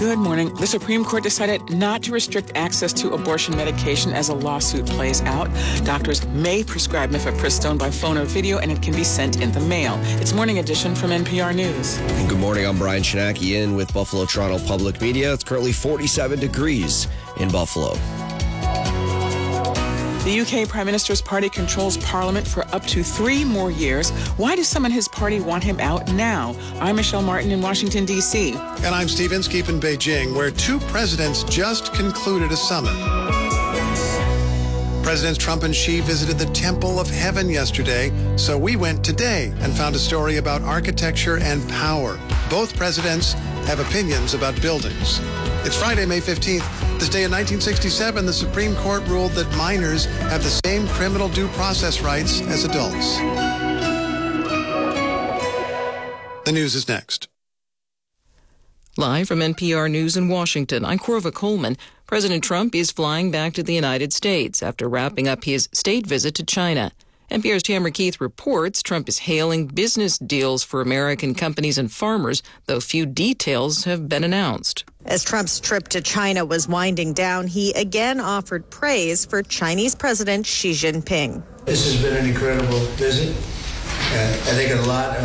Good morning. The Supreme Court decided not to restrict access to abortion medication as a lawsuit plays out. Doctors may prescribe mifepristone by phone or video, and it can be sent in the mail. It's Morning Edition from NPR News. Good morning. I'm Brian Shinaki in with Buffalo Toronto Public Media. It's currently 47 degrees in Buffalo. The UK Prime Minister's party controls Parliament for up to 3 more years. Why does some in his party want him out now? I'm Michelle Martin in Washington, D.C. And I'm Steve Inskeep in Beijing, where 2 presidents just concluded a summit. Presidents Trump and Xi visited the Temple of Heaven yesterday, so we went today and found a story about architecture and power. Both presidents have opinions about buildings. It's Friday, May 15th. This day in 1967, the Supreme Court ruled that minors have the same criminal due process rights as adults. The news is next. Live from NPR News in Washington, I'm Corva Coleman. President Trump is flying back to the United States after wrapping up his state visit to China. NPR's Tamara Keith reports Trump is hailing business deals for American companies and farmers, though few details have been announced. As Trump's trip to China was winding down, he again offered praise for Chinese President Xi Jinping. This has been an incredible visit. I think a lot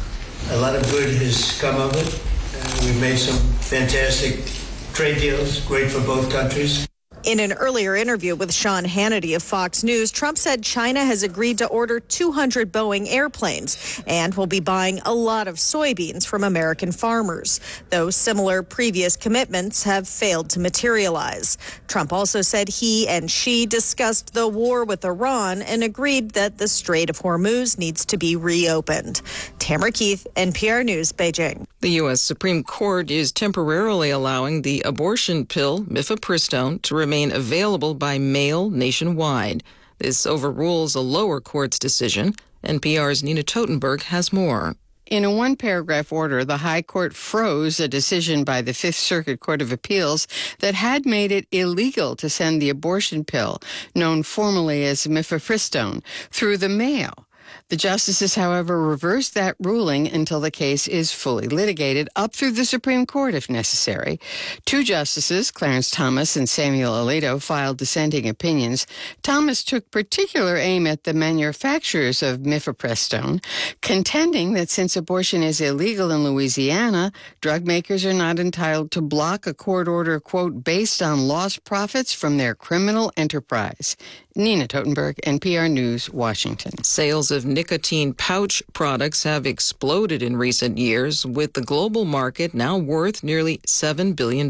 of good has come of it. We've made some fantastic trade deals, great for both countries. In an earlier interview with Sean Hannity of Fox News, Trump said China has agreed to order 200 Boeing airplanes and will be buying a lot of soybeans from American farmers, though similar previous commitments have failed to materialize. Trump also said he and Xi discussed the war with Iran and agreed that the Strait of Hormuz needs to be reopened. Tamara Keith, NPR News, Beijing. The U.S. Supreme Court is temporarily allowing the abortion pill, mifepristone, to remain available by mail nationwide. This overrules a lower court's decision. NPR's Nina Totenberg has more. In a one-paragraph order, the High Court froze a decision by the Fifth Circuit Court of Appeals that had made it illegal to send the abortion pill, known formally as mifepristone, through the mail. The justices, however, reversed that ruling until the case is fully litigated, up through the Supreme Court if necessary. 2 justices, Clarence Thomas and Samuel Alito, filed dissenting opinions. Thomas took particular aim at the manufacturers of mifepristone, contending that since abortion is illegal in Louisiana, drug makers are not entitled to block a court order, quote, based on lost profits from their criminal enterprise. Nina Totenberg, NPR News, Washington. Sales of nicotine pouch products have exploded in recent years, with the global market now worth nearly $7 billion.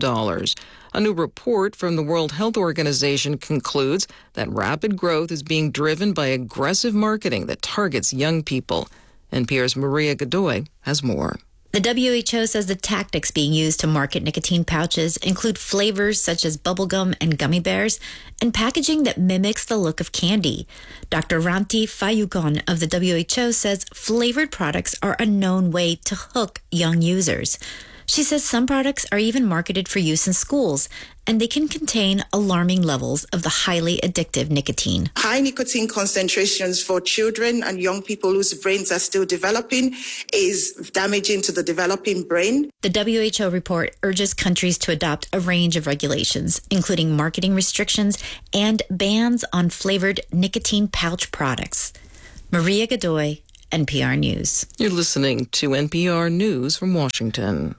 A new report from the World Health Organization concludes that rapid growth is being driven by aggressive marketing that targets young people. NPR's Maria Godoy has more. The WHO says the tactics being used to market nicotine pouches include flavors such as bubblegum and gummy bears and packaging that mimics the look of candy. Dr. Ranti Fayukon of the WHO says flavored products are a known way to hook young users. She says some products are even marketed for use in schools, and they can contain alarming levels of the highly addictive nicotine. High nicotine concentrations for children and young people whose brains are still developing is damaging to the developing brain. The WHO report urges countries to adopt a range of regulations, including marketing restrictions and bans on flavored nicotine pouch products. Maria Godoy, NPR News. You're listening to NPR News from Washington.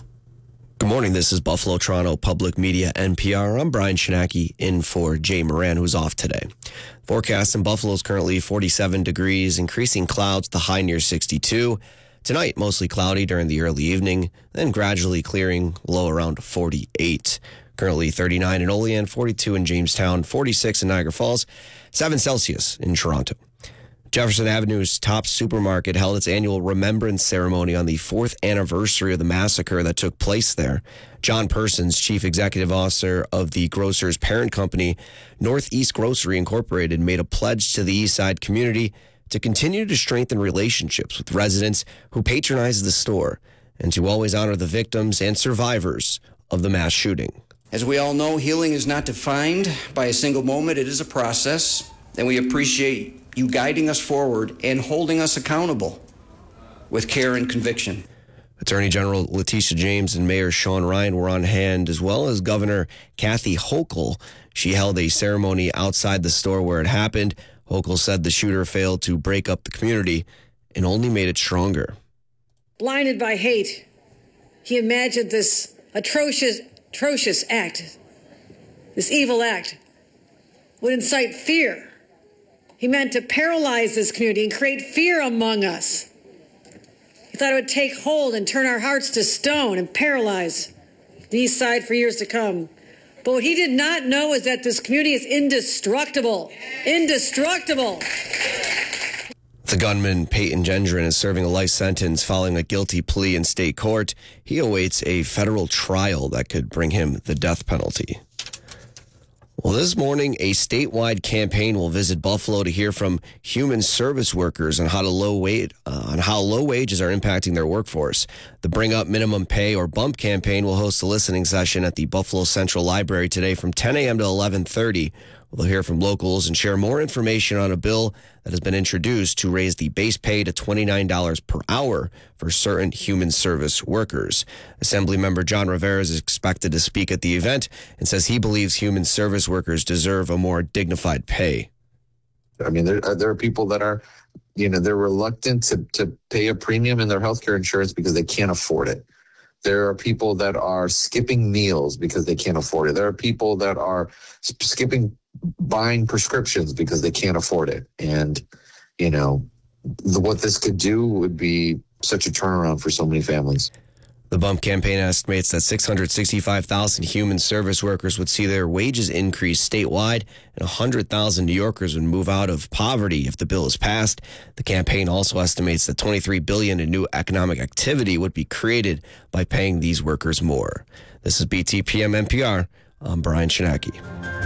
Good morning. This is Buffalo Toronto Public Media, NPR. I'm Brian Shinaki in for Jay Moran, who's off today. Forecast in Buffalo is currently 47 degrees, increasing clouds, the high near 62. Tonight, mostly cloudy during the early evening, then gradually clearing, low around 48. Currently 39 in Olean, 42 in Jamestown, 46 in Niagara Falls, 7 Celsius in Toronto. Jefferson Avenue's Tops Supermarket held its annual remembrance ceremony on the 4th anniversary of the massacre that took place there. John Persons, Chief Executive Officer of the grocer's parent company, Northeast Grocery Incorporated, made a pledge to the East Side community to continue to strengthen relationships with residents who patronize the store and to always honor the victims and survivors of the mass shooting. As we all know, healing is not defined by a single moment. It is a process, and we appreciate you guiding us forward and holding us accountable with care and conviction. Attorney General Letitia James and Mayor Sean Ryan were on hand, as well as Governor Kathy Hochul. She held a ceremony outside the store where it happened. Hochul said the shooter failed to break up the community and only made it stronger. Blinded by hate, he imagined this atrocious act, this evil act, would incite fear. He meant to paralyze this community and create fear among us. He thought it would take hold and turn our hearts to stone and paralyze the East Side for years to come. But what he did not know is that this community is indestructible. Indestructible. The gunman, Peyton Gendron, is serving a life sentence following a guilty plea in state court. He awaits a federal trial that could bring him the death penalty. Well, this morning, a statewide campaign will visit Buffalo to hear from human service workers on how low wages are impacting their workforce. The Bring Up Minimum Pay or BUMP campaign will host a listening session at the Buffalo Central Library today from 10 a.m. to 11:30. We'll hear from locals and share more information on a bill that has been introduced to raise the base pay to $29 per hour for certain human service workers. Assemblymember John Rivera is expected to speak at the event and says he believes human service workers deserve a more dignified pay. I mean, there are people that are, they're reluctant to pay a premium in their healthcare insurance because they can't afford it. There are people that are skipping meals because they can't afford it. There are people that are skipping buying prescriptions because they can't afford it. And, what this could do would be such a turnaround for so many families. The BUMP campaign estimates that 665,000 human service workers would see their wages increase statewide, and 100,000 New Yorkers would move out of poverty if the bill is passed. The campaign also estimates that $23 billion in new economic activity would be created by paying these workers more. This is BTPM NPR. I'm Brian Shinaki.